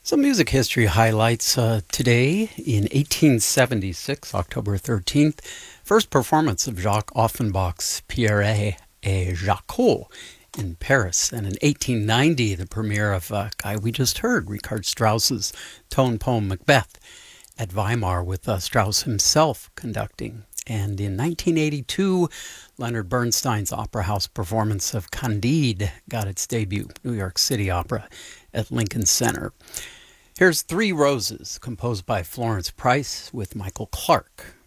Some music history highlights today in 1876, October 13th, first performance of Jacques Offenbach's Pierre et Jacques in Paris. And in 1890, the premiere of a guy we just heard, Richard Strauss's tone poem Macbeth at Weimar with Strauss himself conducting. And in 1982, Leonard Bernstein's Opera House performance of Candide got its debut, New York City Opera at Lincoln Center. Here's Three Roses, composed by Florence Price with Michael Clark.